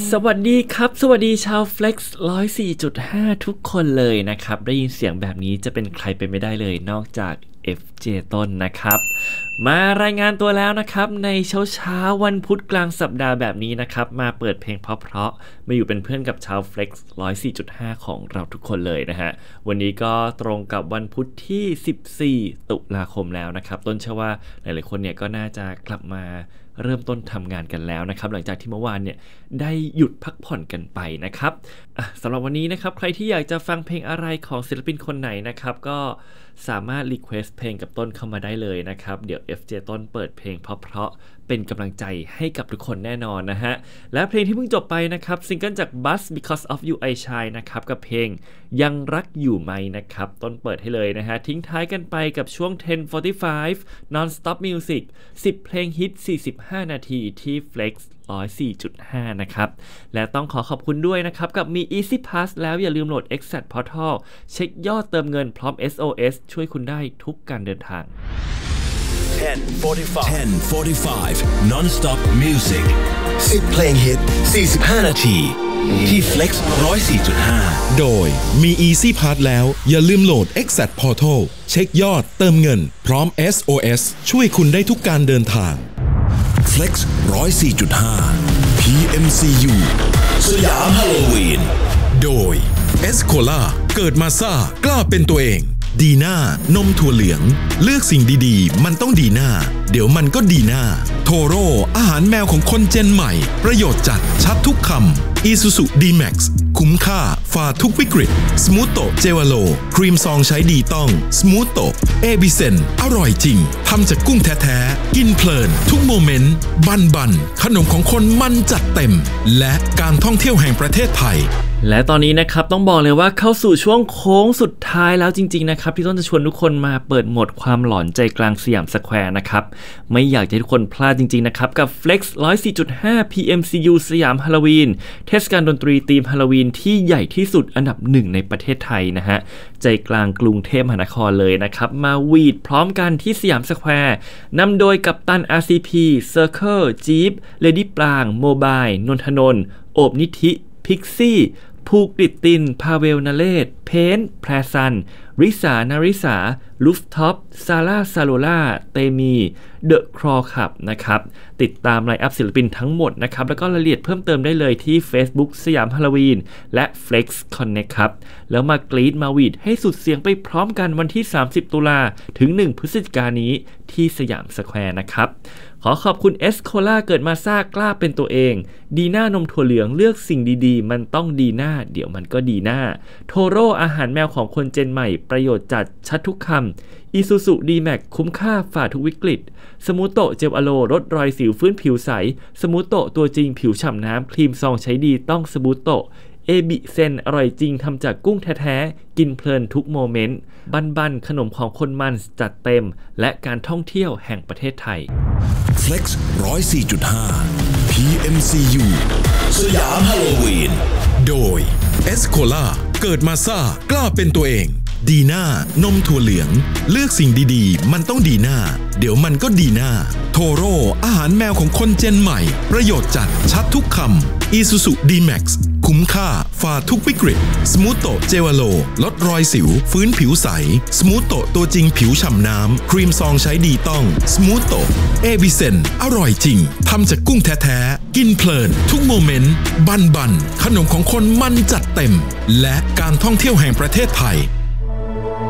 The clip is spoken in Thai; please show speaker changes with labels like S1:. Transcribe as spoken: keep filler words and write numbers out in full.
S1: สวัสดีครับสวัสดีชาว Flex หนึ่งร้อยสี่จุดห้า ทุกคนเลยนะครับได้ยินเสียงแบบนี้จะเป็นใครไปไม่ได้เลยนอกจาก เอฟ เจ ต้นนะครับมารายงานตัวแล้วนะครับในเช้าเช้าวันพุธกลางสัปดาห์แบบนี้นะครับมาเปิดเพลงเพราะๆมาอยู่เป็นเพื่อนกับชาว Flex หนึ่งร้อยสี่จุดห้า ของเราทุกคนเลยนะฮะวันนี้ก็ตรงกับวันพุธที่สิบสี่ตุลาคมแล้วนะครับต้นเชื่อว่าหลายๆคนเนี่ยก็น่าจะกลับมาเริ่มต้นทำงานกันแล้วนะครับหลังจากที่เมื่อวานเนี่ยได้หยุดพักผ่อนกันไปนะครับสำหรับวันนี้นะครับใครที่อยากจะฟังเพลงอะไรของศิลปินคนไหนนะครับก็สามารถรีเควสเพลงกับต้นเข้ามาได้เลยนะครับเดี๋ยว เอฟ เจ ต้นเปิดเพลงเพราะๆเป็นกำลังใจให้กับทุกคนแน่นอนนะฮะและเพลงที่เพิ่งจบไปนะครับซิงเกิลจาก Buzz Because of You I Shine นะครับกับเพลงยังรักอยู่ไหมนะครับต้นเปิดให้เลยนะฮะทิ้งท้ายกันไปกับช่วง สิบ สี่สิบห้า Non-Stop Music สิบเพลงฮิตสี่สิบห้านาทีที่ Flex หนึ่งร้อยสี่จุดห้า นะครับและต้องขอขอบคุณด้วยนะครับกับมี Easy Pass แล้วอย่าลืมโหลด Exact Portal เช็คยอดเติมเงินพร้อม เอส โอ เอส ช่วยคุณได้ทุกการเดินทาง
S2: สิบ สี่สิบห้า Non-Stop Music สิบเพลงฮิตสี่สิบห้านาทีที่ Flex หนึ่งร้อยสี่จุดห้า
S3: โดยมี Easy Pass แล้วอย่าลืมโหลด Exact Portal เช็คยอดเติมเงินพร้อม เอส โอ เอส ช่วยคุณได้ทุกการเดินทาง
S2: Flex หนึ่งร้อยสี่จุดห้า พี เอ็ม ซี ยู สยามฮาโลวีน
S3: โดย Escola เกิดมาซ่ากล้าเป็นตัวเองดีน่านมถั่วเหลืองเลือกสิ่งดีๆมันต้องดีน่าเดี๋ยวมันก็ดีน่าโทโร่อาหารแมวของคนเจนใหม่ประโยชน์จัดชัดทุกคำ Isuzu D-Max คุ้มค่าฝ่าทุกวิกฤตสมูทโตเจวาโลครีมซองใช้ดีต้องสมูทโตเอบิเซนอร่อยจริงทำจากกุ้งแท้ๆกินเพลินทุกโมเมนต์บันบันขนมของคนมันจัดเต็มและการท่องเที่ยวแห่งประเทศไทย
S1: และตอนนี้นะครับต้องบอกเลยว่าเข้าสู่ช่วงโค้งสุดท้ายแล้วจริงๆนะครับที่ต้นจะชวนทุกคนมาเปิดโหมดความหลอนใจกลางสยามสแควร์นะครับไม่อยากให้ทุกคนพลาดจริงๆนะครับกับ Flex หนึ่งร้อยสี่จุดห้า พี เอ็ม ซี ยู สยามฮาโลวีนเทศกาลดนตรีธีมฮาโลวีนที่ใหญ่ที่สุดอันดับหนึ่งในประเทศไทยนะฮะใจกลางกรุงเทพมหานครเลยนะครับมาวีดพร้อมกันที่สยามสแควร์นำโดยกัปตัน อาร์ ซี พี Circle Jeep Lady ปราง Mobile นนทนนท์โอบนิธิพิกซี่ภูกฤตตินพาเวลนเรศเพนแพรซันริสานาริสาลูฟท็อปซาร่าซาโลล่าเตมีเดอะครอคับนะครับติดตามไลน์อัพศิลปินทั้งหมดนะครับแล้วก็รายละเอียดเพิ่มเติมได้เลยที่ Facebook สยามฮาโลวีนและ Flex Connect ครับแล้วมากรีดมาวีดให้สุดเสียงไปพร้อมกันวันที่สามสิบตุลาถึงหนึ่งพฤศจิกายนนี้ที่สยามสแควร์นะครับขอขอบคุณ Escola เกิดมาซ่ากล้าเป็นตัวเองดีน่านมถั่วเหลืองเลือกสิ่งดีๆมันต้องดีน่าเดี๋ยวมันก็ดีน่าโทโร่อาหารแมวของคนเจนใหม่ประโยชน์จัดชัดทุกคำ Isuzu D-Max คุ้มค่าฝ่าทุกวิกฤตสมูโตเจลอโลลดรอยสิวฟื้นผิวใสสมูโตตัวจริงผิวฉ่ำน้ำครีมซองใช้ดีต้องสมูโตเอบิเซนอร่อยจริงทำจากกุ้งแท้ๆกินเพลินทุกโมเมนต์บันบันขนมของคนมันจัดเต็มและการท่องเที่ยวแห่งประเทศไทย
S2: Flex หนึ่งร้อยสี่จุดห้า พี เอ็ม ซี ยู สยามฮาโลวีน
S3: โดย Escola เกิดมาซ่ากล้าเป็นตัวเองดีน่านมถั่วเหลืองเลือกสิ่งดีๆมันต้องดีน่าเดี๋ยวมันก็ดีน่าโทโร่อาหารแมวของคนเจนใหม่ประโยชน์จัดชัดทุกคำ Isuzu D-Max คุ้มค่าฝ่าทุกวิกฤตสมูทโตเจวาโลลดรอยสิวฟื้นผิวใสสมูทโตตัวจริงผิวฉ่ำน้ำครีมซองใช้ดีต้องสมูทโตเอบิเซนอร่อยจริงทำจากกุ้งแท้ๆกินเพลินทุกโมเมนต์บันบันขนมของคนมันจัดเต็มและการท่องเที่ยวแห่งประเทศไทย